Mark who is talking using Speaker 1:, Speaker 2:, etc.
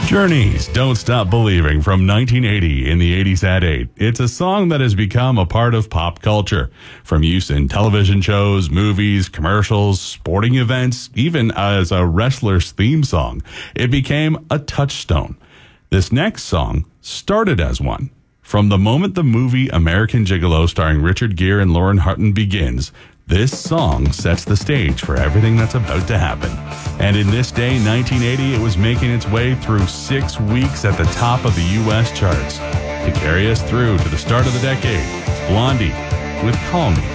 Speaker 1: Journey's Don't Stop Believing from 1980 in the 80s at 8. It's a song that has become a part of pop culture, from use in television shows, movies, commercials, sporting events, even as a wrestler's theme song. It became a touchstone. This next song started as one. From the moment the movie American Gigolo starring Richard Gere and Lauren Hutton begins, this song sets the stage for everything that's about to happen. And in this day, 1980, it was making its way through 6 weeks at the top of the U.S. charts. To carry us through to the start of the decade, Blondie with Call Me